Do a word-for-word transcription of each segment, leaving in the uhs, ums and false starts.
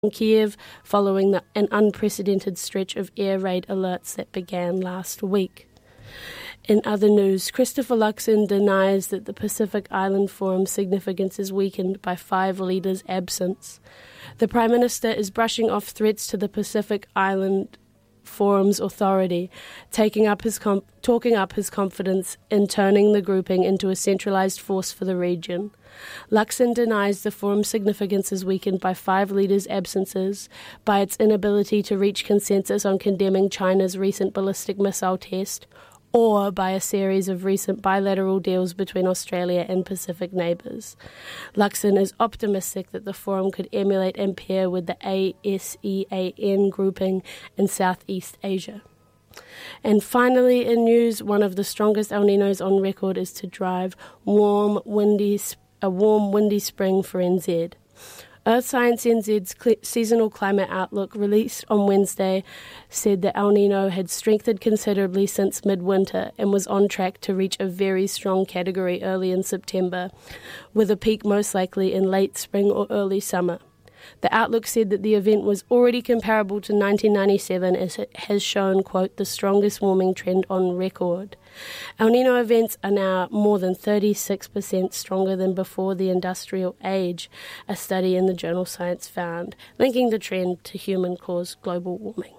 Kiev following the, an unprecedented stretch of air raid alerts that began last week. In other news, Christopher Luxon denies that the Pacific Island Forum's significance is weakened by five leaders' absence. The Prime Minister is brushing off threats to the Pacific Island Forum's authority, taking up his com- talking up his confidence in turning the grouping into a centralised force for the region. Luxon denies the forum's significance is weakened by five leaders' absences, by its inability to reach consensus on condemning China's recent ballistic missile test, or by a series of recent bilateral deals between Australia and Pacific neighbours. Luxon is optimistic that the forum could emulate and pair with the ASEAN grouping in Southeast Asia. And finally, in news, one of the strongest El Ninos on record is to drive warm, windy, a warm, windy spring for N Z. Earth Science N Z's cl- seasonal climate outlook, released on Wednesday, said that El Nino had strengthened considerably since midwinter and was on track to reach a very strong category early in September, with a peak most likely in late spring or early summer. The outlook said that the event was already comparable to nineteen ninety-seven, as it has shown, quote, the strongest warming trend on record. El Nino events are now more than thirty-six percent stronger than before the industrial age, a study in the journal Science found, linking the trend to human-caused global warming.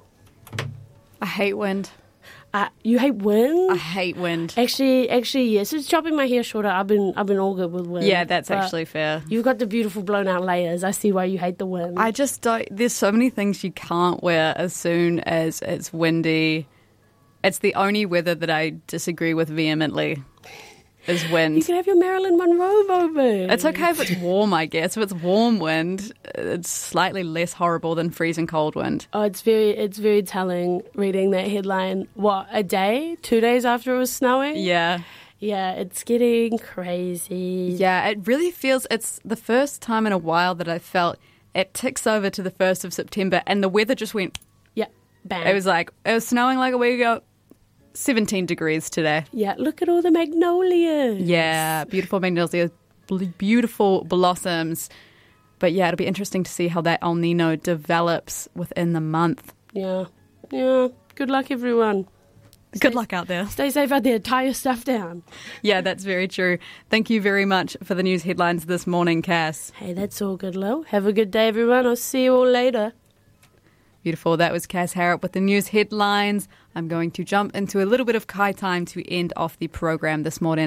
I hate wind. Uh, you hate wind? I hate wind. Actually, actually, yes. It's chopping my hair shorter. I've been, I've been all good with wind. Yeah, that's actually fair. You've got the beautiful blown-out layers. I see why you hate the wind. I just don't. There's so many things you can't wear as soon as it's windy. It's the only weather that I disagree with vehemently. Is wind. You can have your Marilyn Monroe moment. It's okay if it's warm, I guess. If it's warm wind, it's slightly less horrible than freezing cold wind. Oh, it's very it's very telling reading that headline. What, a day? Two days after it was snowing? Yeah. Yeah, it's getting crazy. Yeah, it really feels, it's the first time in a while that I felt it ticks over to the first of September and the weather just went... Yeah, bam. It was like, it was snowing like a week ago. seventeen degrees today. Yeah, look at all the magnolias. Yeah, beautiful magnolias, beautiful blossoms. But yeah, it'll be interesting to see how that El Nino develops within the month. Yeah, yeah. Good luck, everyone. Stay, Good luck out there. Stay safe out there. Tie your stuff down. Yeah, that's very true. Thank you very much for the news headlines this morning, Cass. Hey, that's all good, Lo. Have a good day, everyone. I'll see you all later. Beautiful. That was Cass Harrop with the news headlines. I'm going to jump into a little bit of Kai time to end off the program this morning.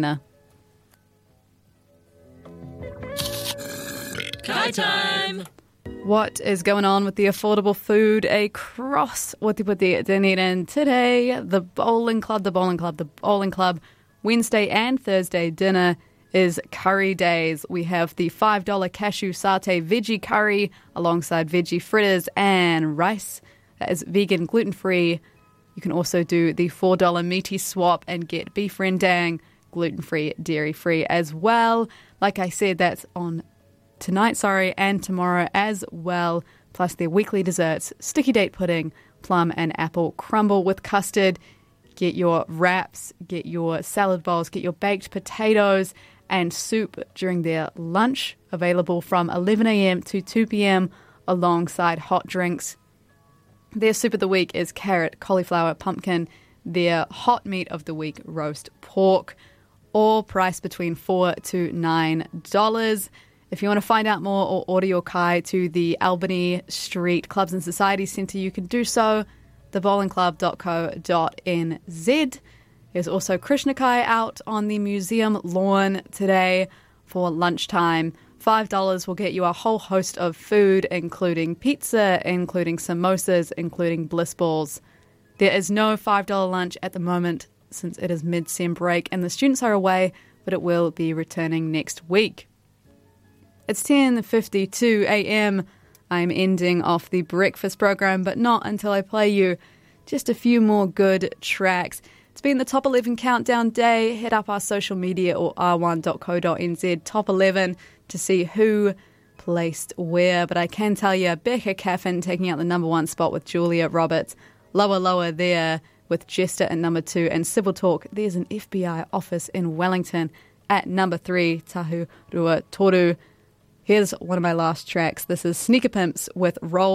Kai time! What is going on with the affordable food across Wotipoti Dunedin today? The Bowling Club, the Bowling Club, the Bowling Club, Wednesday and Thursday dinner is curry days. We have the five dollars cashew satay veggie curry alongside veggie fritters and rice. That is vegan, gluten-free. You can also do the four dollars meaty swap and get beef rendang, gluten-free, dairy-free as well. Like I said, that's on tonight, sorry, and tomorrow as well. Plus their weekly desserts, sticky date pudding, plum and apple crumble with custard. Get your wraps, get your salad bowls, get your baked potatoes and soup during their lunch, available from eleven a.m. to two p.m. alongside hot drinks. Their soup of the week is carrot, cauliflower, pumpkin. Their hot meat of the week, roast pork, all priced between four to nine dollars. If you want to find out more or order your kai to the Albany Street Clubs and Society Centre, you can do so, the bowling club dot co dot n z. There's also Krishna Kai out on the museum lawn today for lunchtime. five dollars will get you a whole host of food, including pizza, including samosas, including bliss balls. There is no five dollars lunch at the moment since it is mid-sem break and the students are away, but it will be returning next week. It's ten fifty-two a.m. I'm ending off the breakfast program, but not until I play you just a few more good tracks. It's been the Top eleven Countdown Day. Head up our social media or r one dot co dot n z, Top eleven, to see who placed where. But I can tell you, Becca Caffin taking out the number one spot with Julia Roberts. Lower, lower there with Jester at number two. And Civil Talk, there's an F B I office in Wellington at number three. Tahu Rua Toru. Here's one of my last tracks. This is Sneaker Pimps with Roll